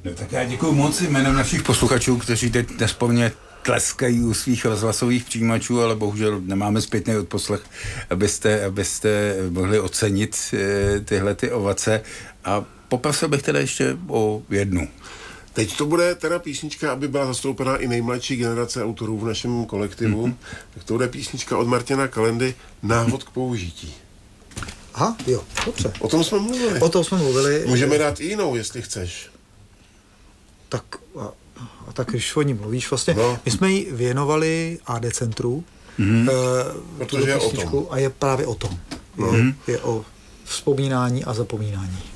No tak já děkuju moc jménem našich posluchačů, kteří teď nesporně tleskají u svých rozhlasových přijímačů, ale bohužel nemáme zpětný odposlech, abyste mohli ocenit tyhle ty ovace. A poprosil bych teda ještě o jednu. Teď to bude teda písnička, aby byla zastoupená i nejmladší generace autorů v našem kolektivu. Tak to bude písnička od Martina Kalendy Návod k použití. Aha, jo, dobře. O tom jsme mluvili. O tom jsme mluvili. Můžeme dát i jinou, jestli chceš. Tak, a tak když o ní mluvíš, vlastně, my jsme ji věnovali AD Centru, protože je o tom. A je právě o tom. Je o vzpomínání a zapomínání.